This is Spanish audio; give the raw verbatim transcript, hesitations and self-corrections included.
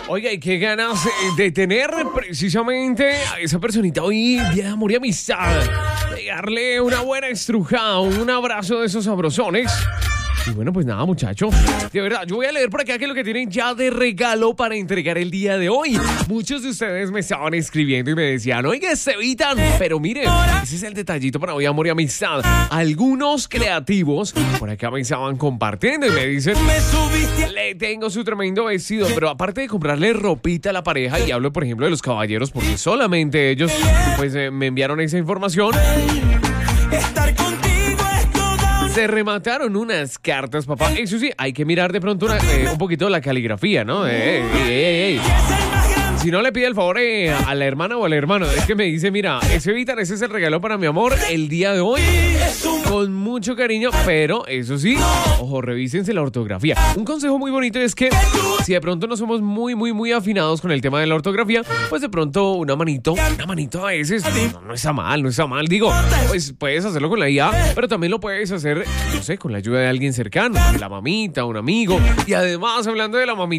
Oiga, y qué ganas de tener precisamente a esa personita hoy, día de amor y amistad. Pegarle una buena estrujada, un abrazo de esos sabrosones. Y bueno, pues nada, muchachos. De verdad, yo voy a leer por acá qué es lo que tienen ya de regalo para entregar el día de hoy. Muchos de ustedes me estaban escribiendo y me decían, oiga, se evitan. Pero miren, ese es el detallito para hoy, amor y amistad. Algunos creativos por acá me estaban compartiendo y me dicen, le tengo su tremendo vestido. Pero aparte de comprarle ropita a la pareja, y hablo por ejemplo de los caballeros, porque solamente ellos pues eh, me enviaron esa información. Estar contigo es toda. Se remataron unas cartas, papá. Eso sí, hay que mirar de pronto una, eh, un poquito la caligrafía, ¿no? Eh, eh, eh, eh. Si no le pide el favor eh, a la hermana o al hermano, es que me dice, mira, ese Vitan, ese es el regalo para mi amor el día de hoy. Con mucho cariño, pero eso sí, ojo, revísense la ortografía. Un consejo muy bonito es que si de pronto no somos muy, muy, muy afinados con el tema de la ortografía, pues de pronto una manito, una manito a veces, no, no está mal, no está mal. Digo, pues puedes hacerlo con la I A, pero también lo puedes hacer, no sé, con la ayuda de alguien cercano, la mamita, un amigo. Y además, hablando de la mamita,